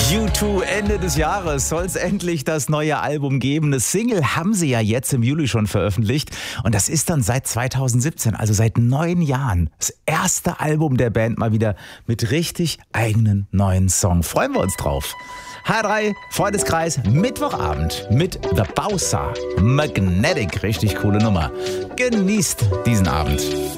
U2, Ende des Jahres soll es endlich das neue Album geben. Eine Single haben sie ja jetzt im Juli schon veröffentlicht. Und das ist dann seit 2017, also seit 9 Jahren, das erste Album der Band mal wieder mit richtig eigenen neuen Song. Freuen wir uns drauf. H3, Freundeskreis, Mittwochabend mit The Bowser. Magnetic, richtig coole Nummer. Genießt diesen Abend.